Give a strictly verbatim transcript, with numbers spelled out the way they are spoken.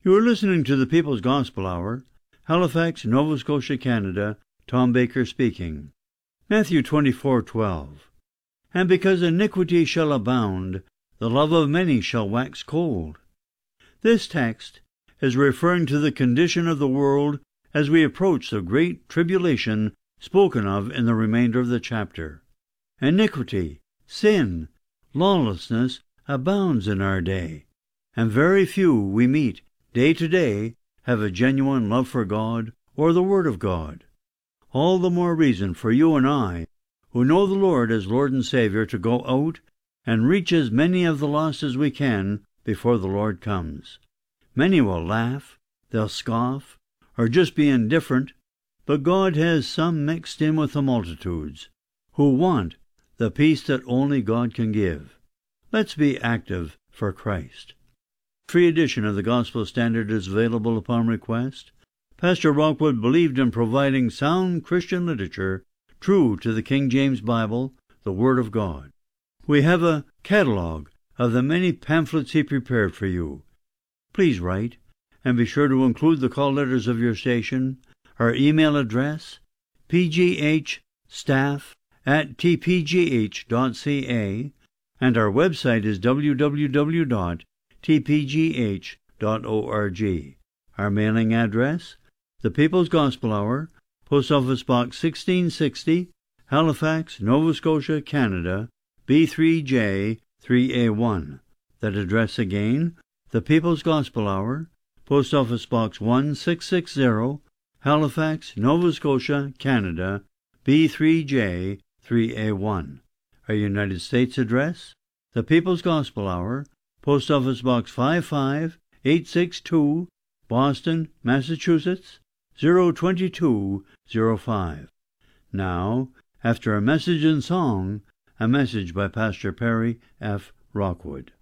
You are listening to the People's Gospel Hour, Halifax, Nova Scotia, Canada. Tom Baker speaking. Matthew twenty-four twelve. And because iniquity shall abound, the love of many shall wax cold. This text is referring to the condition of the world as we approach the great tribulation spoken of in the remainder of the chapter. Iniquity, sin, lawlessness abounds in our day, and very few we meet day to day have a genuine love for God or the Word of God. All the more reason for you and I, who know the Lord as Lord and Savior, to go out and reach as many of the lost as we can before the Lord comes. Many will laugh, they'll scoff, or just be indifferent, but God has some mixed in with the multitudes who want the peace that only God can give. Let's be active for Christ. Free edition of the Gospel Standard is available upon request. Pastor Rockwood believed in providing sound Christian literature true to the King James Bible, the Word of God. We have a catalog of the many pamphlets he prepared for you. Please write, and be sure to include the call letters of your station, our email address, p g h staff at t p g h dot c a, and our website is w w w dot t p g h dot org. Our mailing address, The People's Gospel Hour, Post Office Box sixteen sixty, Halifax, Nova Scotia, Canada, B three J three A one. That address again, The People's Gospel Hour, Post Office Box one six six zero, Halifax, Nova Scotia, Canada, B three J three A one. Our United States address, The People's Gospel Hour, Post Office Box five five eight six two, Boston, Massachusetts, zero two two zero five. Now, after a message and song, a message by Pastor Perry F. Rockwood.